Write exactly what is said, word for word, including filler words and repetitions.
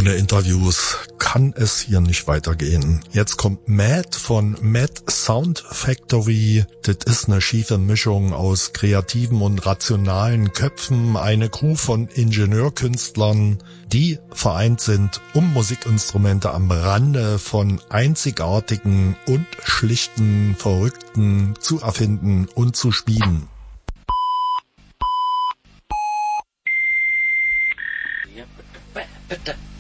Ohne Interviews kann es hier nicht weitergehen. Jetzt kommt Mad von Mad Sound Factory. Das ist eine schiefe Mischung aus kreativen und rationalen Köpfen. Eine Crew von Ingenieurkünstlern, die vereint sind, um Musikinstrumente am Rande von einzigartigen und schlichten Verrückten zu erfinden und zu spielen. Ja, bitte, bitte.